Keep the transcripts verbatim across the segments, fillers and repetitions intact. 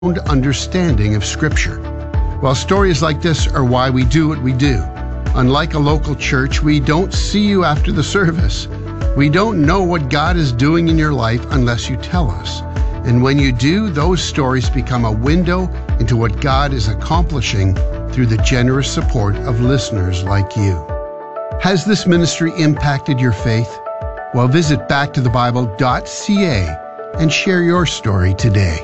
understanding of Scripture. While stories like this are why we do what we do, unlike a local church, we don't see you after the service. We don't know what God is doing in your life unless you tell us. And when you do, those stories become a window into what God is accomplishing through the generous support of listeners like you. Has this ministry impacted your faith? Well, visit back to the bible dot c a and share your story today.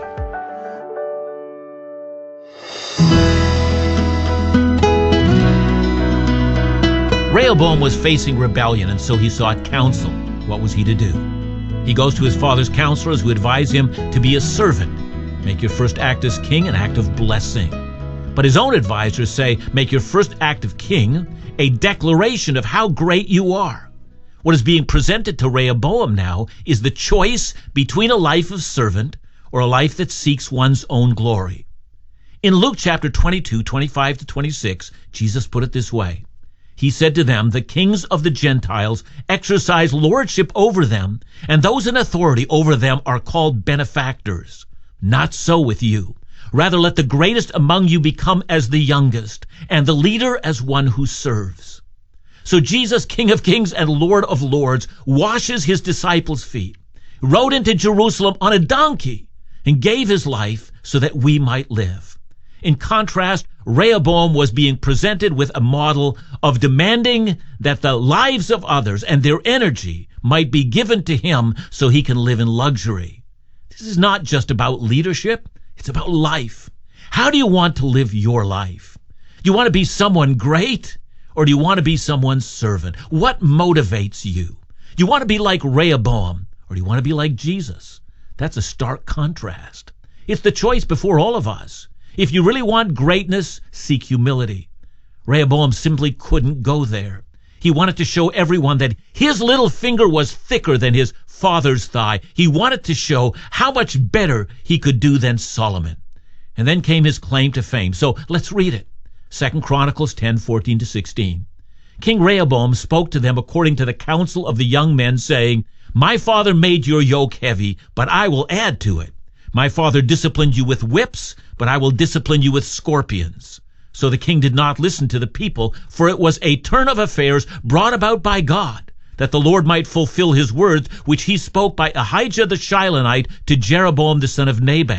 Rehoboam was facing rebellion, and so he sought counsel. What was he to do? He goes to his father's counselors, who advise him to be a servant. Make your first act as king an act of blessing. But his own advisors say, make your first act of king a declaration of how great you are. What is being presented to Rehoboam now is the choice between a life of servant or a life that seeks one's own glory. In Luke chapter twenty-two, twenty-five to twenty-six, Jesus put it this way. He said to them, the kings of the Gentiles exercise lordship over them, and those in authority over them are called benefactors. Not so with you. Rather, let the greatest among you become as the youngest, and the leader as one who serves. So Jesus, King of kings and Lord of lords, washes his disciples' feet, rode into Jerusalem on a donkey, and gave his life so that we might live. In contrast, Rehoboam was being presented with a model of demanding that the lives of others and their energy might be given to him so he can live in luxury. This is not just about leadership, it's about life. How do you want to live your life? Do you want to be someone great, or do you want to be someone's servant? What motivates you? Do you want to be like Rehoboam, or do you want to be like Jesus? That's a stark contrast. It's the choice before all of us. If you really want greatness, seek humility. Rehoboam simply couldn't go there. He wanted to show everyone that his little finger was thicker than his father's thigh. He wanted to show how much better he could do than Solomon. And then came his claim to fame. So let's read it. Second Chronicles ten, fourteen to sixteen. King Rehoboam spoke to them according to the counsel of the young men, saying, my father made your yoke heavy, but I will add to it. My father disciplined you with whips, but I will discipline you with scorpions. So the king did not listen to the people, for it was a turn of affairs brought about by God, that the Lord might fulfill his words, which he spoke by Ahijah the Shilonite to Jeroboam the son of Nebat.